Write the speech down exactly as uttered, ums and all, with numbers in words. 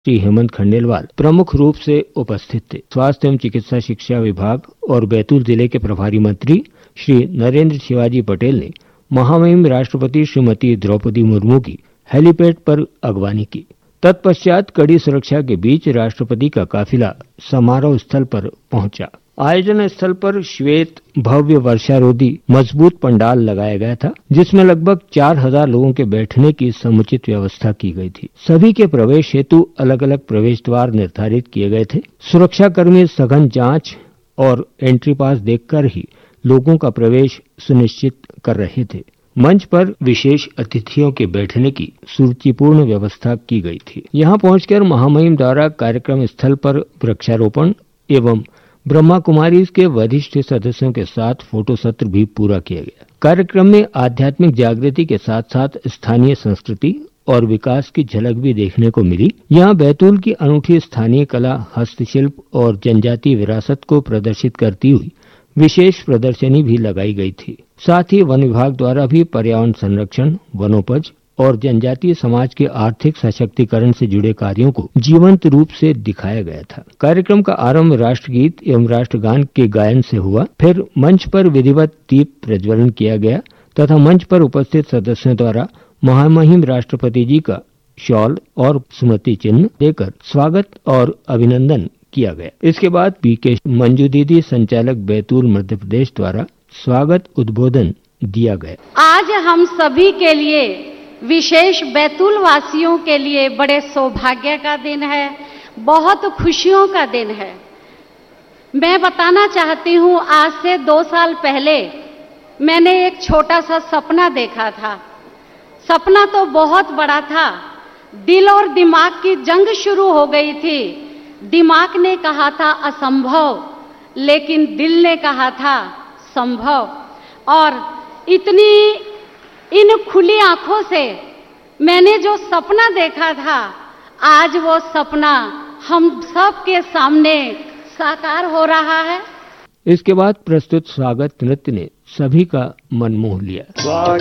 श्री हेमंत खंडेलवाल प्रमुख रूप से उपस्थित थे। स्वास्थ्य एवं चिकित्सा शिक्षा विभाग और बैतूल जिले के प्रभारी मंत्री श्री नरेंद्र शिवाजी पटेल ने महामहिम राष्ट्रपति श्रीमती द्रौपदी मुर्मू की हेलीपैड पर अगवानी की। तत्पश्चात कड़ी सुरक्षा के बीच राष्ट्रपति का काफिला समारोह स्थल पर पहुंचा। आयोजन स्थल पर श्वेत भव्य वर्षारोधी मजबूत पंडाल लगाया गया था, जिसमें लगभग चार हजार लोगों के बैठने की समुचित व्यवस्था की गई थी। सभी के प्रवेश हेतु अलग अलग प्रवेश द्वार निर्धारित किए गए थे। सुरक्षा कर्मी सघन जांच और एंट्री पास देखकर ही लोगों का प्रवेश सुनिश्चित कर रहे थे। मंच पर विशेष अतिथियों के बैठने की सुरुचिपूर्ण व्यवस्था की गई थी। यहां पहुंचकर महामहिम द्वारा कार्यक्रम स्थल पर वृक्षारोपण एवं ब्रह्मा कुमारी के वरिष्ठ सदस्यों के साथ फोटो सत्र भी पूरा किया गया। कार्यक्रम में आध्यात्मिक जागृति के साथ साथ स्थानीय संस्कृति और विकास की झलक भी देखने को मिली। यहाँ बैतूल की अनूठी स्थानीय कला, हस्तशिल्प और जनजातीय विरासत को प्रदर्शित करती हुई विशेष प्रदर्शनी भी लगाई गई थी। साथ ही वन विभाग द्वारा भी पर्यावरण संरक्षण, वनोपज और जनजातीय समाज के आर्थिक सशक्तिकरण से जुड़े कार्यों को जीवंत रूप से दिखाया गया था। कार्यक्रम का आरंभ राष्ट्रगीत एवं राष्ट्रगान के गायन से हुआ। फिर मंच पर विधिवत दीप प्रज्वलन किया गया तथा मंच पर उपस्थित सदस्यों द्वारा महामहिम राष्ट्रपति जी का शॉल और स्मृति चिन्ह देकर स्वागत और अभिनंदन किया गया। इसके बाद पी के मंजू दीदी, संचालक बैतूल मध्य प्रदेश द्वारा स्वागत उद्बोधन दिया गया। आज हम सभी के लिए, विशेष बैतूल वासियों के लिए बड़े सौभाग्य का दिन है, बहुत खुशियों का दिन है। मैं बताना चाहती हूँ, आज से दो साल पहले मैंने एक छोटा सा सपना देखा था। सपना तो बहुत बड़ा था। दिल और दिमाग की जंग शुरू हो गई थी। दिमाग ने कहा था असंभव, लेकिन दिल ने कहा था संभव। और इतनी इन खुली आंखों से मैंने जो सपना देखा था, आज वो सपना हम सब के सामने साकार हो रहा है। इसके बाद प्रस्तुत स्वागत नृत्य ने सभी का मन मोह लिया।